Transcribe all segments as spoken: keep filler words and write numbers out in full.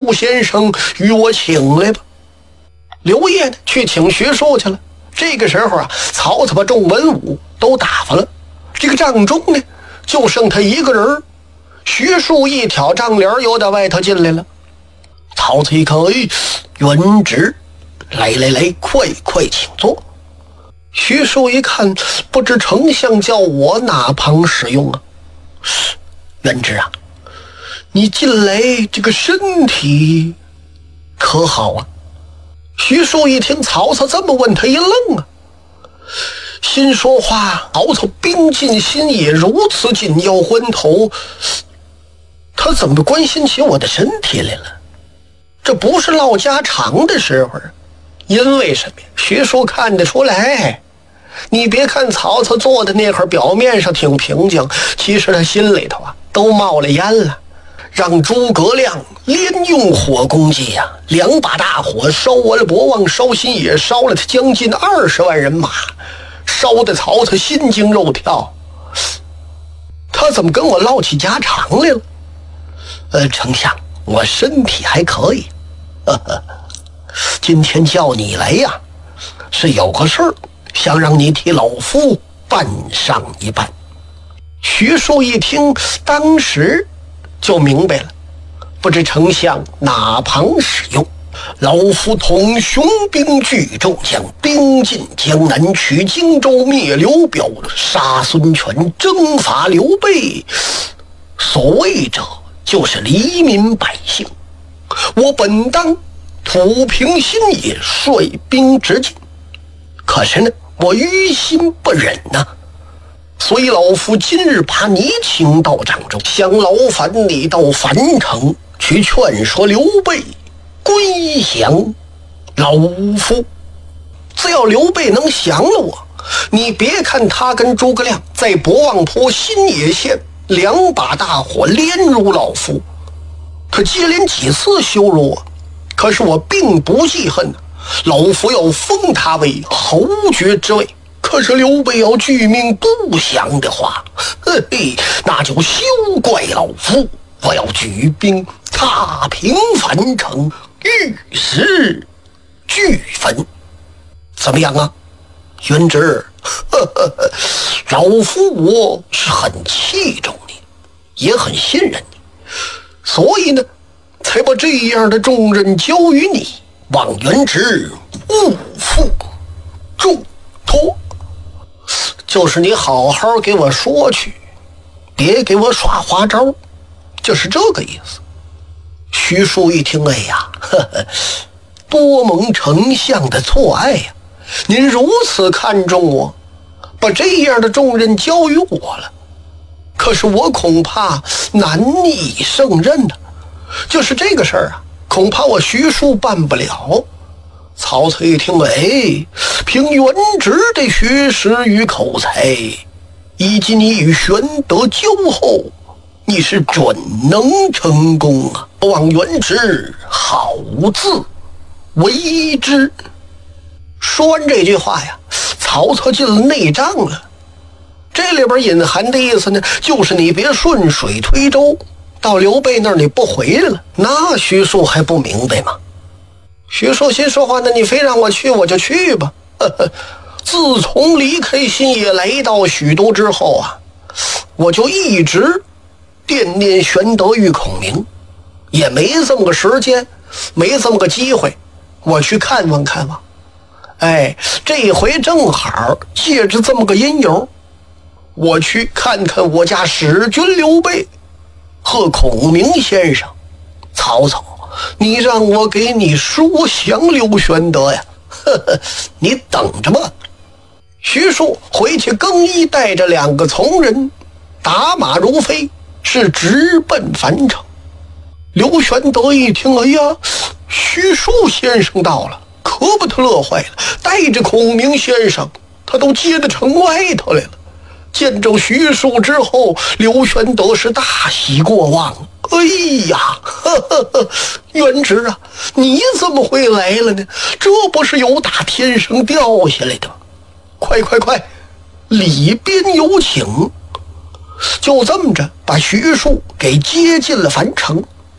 刘先生与我请来吧。刘烨呢去请徐庶去了。这个时候啊，曹操把众文武都打发了，这个帐中呢就剩他一个人。徐庶一挑帐帘又到外头进来了。曹操一看，哎，元直，来来来，快快请坐。徐庶一看，不知丞相叫我哪旁使用啊？元直啊，你近来这个身体可好啊？徐庶一听曹操这么问，他一愣啊，心说话，曹操兵进新野，如此紧要关头，他怎么关心起我的身体来了？这不是唠家常的时候啊！因为什么呀？徐庶看得出来，你别看曹操坐的那会儿表面上挺平静，其实他心里头啊都冒了烟了。让诸葛亮连用火攻击呀、啊，两把大火烧完了博望，烧新野，烧了他将近二十万人马，烧得曹操心惊肉跳。他怎么跟我唠起家常来了？呃，丞相，我身体还可以。呵呵，今天叫你来呀，是有个事儿想让你替老夫办上一办。徐庶一听，当时就明白了，不知丞相哪旁使用。老夫统雄兵聚众将，兵进江南，取荆州，灭刘表，杀孙权，征伐刘备。所谓者，就是黎民百姓。我本当土平新野，率兵直进，可是呢，我于心不忍呐、啊。所以老夫今日把你请到掌中，想劳烦你到樊城去劝说刘备归降老夫。只要刘备能降了我，你别看他跟诸葛亮在博望坡新野县两把大火连辱老夫，他接连几次羞辱我，可是我并不记恨，老夫要封他为侯爵之位。可是刘备要拒命不降的话，嘿嘿，那就休怪老夫，我要举兵踏平樊城，玉石俱焚。怎么样啊，元直？呵呵呵，老夫我是很器重你，也很信任你，所以呢，才把这样的重任交于你，望元直勿负重托。就是你好好给我说去，别给我耍花招，就是这个意思。徐庶一听，哎呀，呵呵，多蒙丞相的错爱呀！您如此看重我，把这样的重任交于我了，可是我恐怕难以胜任呢、啊。就是这个事儿啊，恐怕我徐庶办不了。曹操一听，哎，凭元直的学识与口才，以及你与玄德交厚，你是准能成功啊！望元直好自为之。说完这句话呀，曹操进了内帐了。这里边隐含的意思呢，就是你别顺水推舟，到刘备那儿你不回来了，那徐庶还不明白吗？徐庶心说话，那你非让我去我就去吧。呵呵，自从离开新野来到许都之后啊，我就一直惦念玄德与孔明，也没这么个时间，没这么个机会我去看望看望。哎，这回正好借着这么个因由，我去看看我家使君刘备和孔明先生。曹操，你让我给你说降刘玄德呀，呵呵，你等着吧。徐庶回去更衣，带着两个从人打马如飞，是直奔樊城。刘玄德一听，哎呀，徐庶先生到了，可把他乐坏了，带着孔明先生他都接到城外头来了。见着徐庶之后，刘玄德是大喜过望。哎呀，呵呵呵，元直啊，你怎么会来了呢？这不是有打天上掉下来的？快快快，里边有请。就这么着把徐庶给接进了樊城。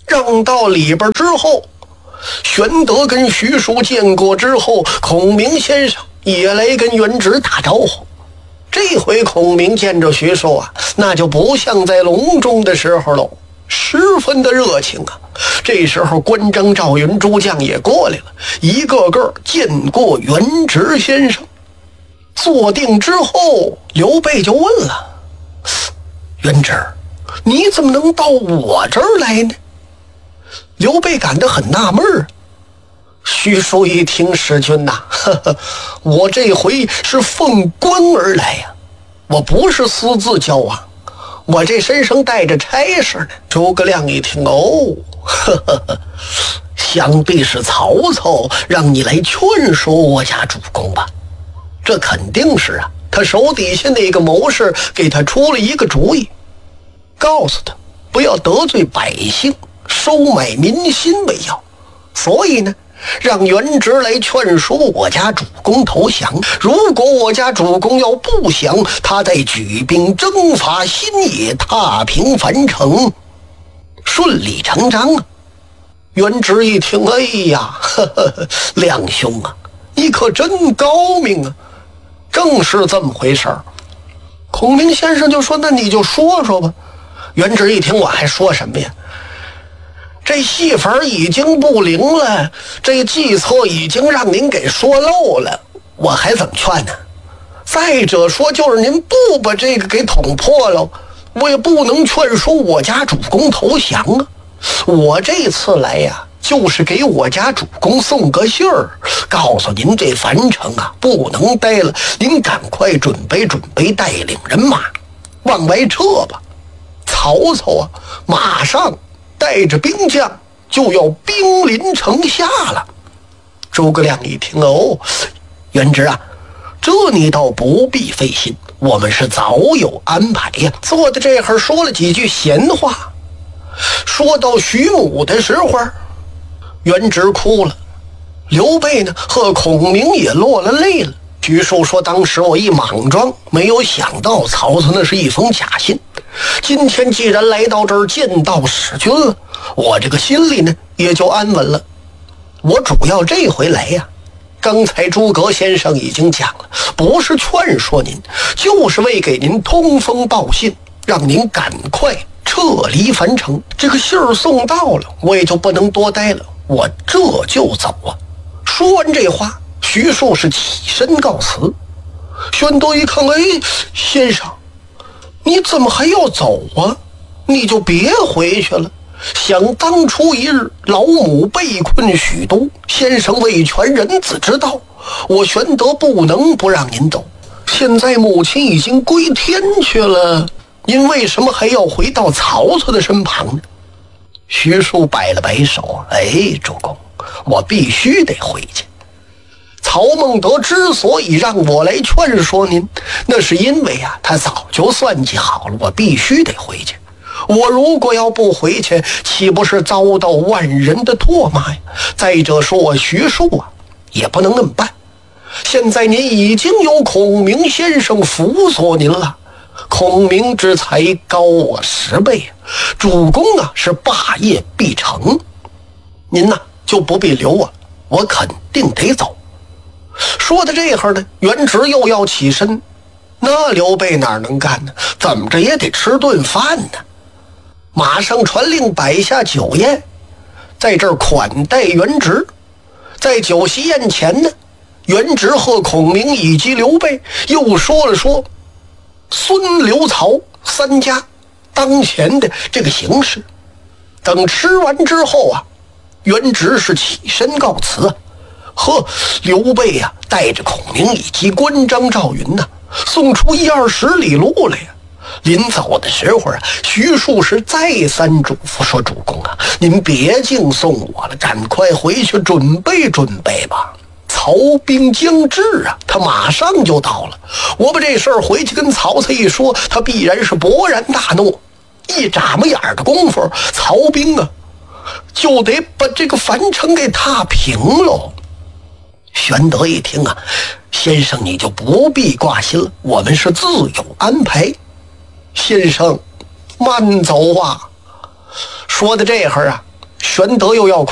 让到里边之后，玄德跟徐庶见过之后，孔明先生也来跟元直打招呼。这回孔明见着徐庶啊，那就不像在隆中的时候喽，十分的热情啊。这时候关张赵云诸将也过来了，一个个见过元直先生。坐定之后，刘备就问了：元直，你怎么能到我这儿来呢？刘备感到很纳闷儿。徐庶一听，使君呐，呵呵，我这回是奉官而来呀、啊，我不是私自交往，我这身上带着差事呢。诸葛亮一听，哦，呵呵呵，想必是曹操让你来劝说我家主公吧？这肯定是啊，他手底下那个谋士给他出了一个主意，告诉他不要得罪百姓，收买民心为要，所以呢，让元直来劝说我家主公投降。如果我家主公要不降，他再举兵征伐新野，踏平樊城，顺理成章啊。元直一听，哎呀，呵呵，亮兄啊，你可真高明啊，正是这么回事儿。孔明先生就说：那你就说说吧。元直一听，我还说什么呀？这戏法已经不灵了，这计策已经让您给说漏了，我还怎么劝呢？再者说，就是您不把这个给捅破了，我也不能劝说我家主公投降啊。我这次来呀，就是给我家主公送个信儿，告诉您这樊城啊不能待了，您赶快准备准备，带领人马往外撤吧。曹操啊，马上带着兵将就要兵临城下了。诸葛亮一听，哦，元直啊，这你倒不必费心，我们是早有安排呀。坐在这会儿说了几句闲话，说到徐母的时候，元直哭了，刘备呢和孔明也落了泪了。徐庶说，当时我一莽撞，没有想到曹操那是一封假信，今天既然来到这儿见到使君了，我这个心里呢也就安稳了。我主要这回来呀、啊，刚才诸葛先生已经讲了，不是劝说您，就是为给您通风报信，让您赶快撤离樊城。这个信儿送到了，我也就不能多待了，我这就走啊。说完这话，徐庶是起身告辞。宣德一看，哎，先生，你怎么还要走啊？你就别回去了。想当初一日，老母被困许都，先生为全人子之道，我玄德不能不让您走。现在母亲已经归天去了，您为什么还要回到曹操的身旁呢？徐庶摆了摆手，哎，主公，我必须得回去。曹孟德之所以让我来劝说您，那是因为啊，他早就算计好了，我必须得回去。我如果要不回去，岂不是遭到万人的唾骂呀？再者说，我徐庶啊，也不能那么办。现在您已经有孔明先生辅佐您了，孔明之才高我十倍，主公啊是霸业必成，您呐、啊、就不必留我，我肯定得走。说到这会儿呢，元直又要起身，那刘备哪能干呢？怎么着也得吃顿饭呢。马上传令摆下酒宴，在这儿款待元直。在酒席宴前呢，元直和孔明以及刘备又说了说孙刘曹三家当前的这个形势。等吃完之后啊，元直是起身告辞啊。呵，刘备呀、啊，带着孔明以及关张赵云呐、啊，送出一二十里路来呀。临走的时候啊，徐庶是再三嘱咐说：“主公啊，您别敬送我了，赶快回去准备准备吧。曹兵将至啊，他马上就到了。我把这事儿回去跟曹操一说，他必然是勃然大怒。一眨巴眼的功夫，曹兵啊，就得把这个樊城给踏平喽。”玄德一听啊，先生你就不必挂心了，我们是自有安排。先生慢走啊。说到这会儿啊， 玄德又要